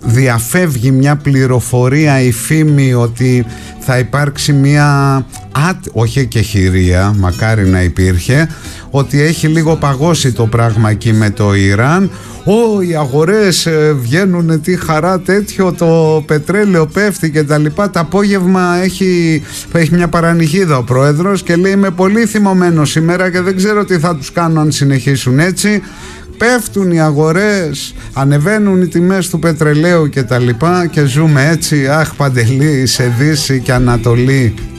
διαφεύγει μια πληροφορία, η φήμη ότι θα υπάρξει μια όχι εκεχηρία, μακάρι να υπήρχε, ότι έχει λίγο παγώσει το πράγμα εκεί με το Ιράν. Οι αγορές βγαίνουν, τι χαρά τέτοιο, το πετρέλαιο πέφτει και τα λοιπά. Το απόγευμα έχει μια παρανυχίδα ο πρόεδρος και λέει είμαι πολύ θυμωμένος σήμερα και δεν ξέρω τι θα τους κάνω αν συνεχίσουν έτσι. Πέφτουν οι αγορές, ανεβαίνουν οι τιμές του πετρελαίου και τα λοιπά και ζούμε έτσι, αχ Παντελή, σε Δύση και Ανατολή.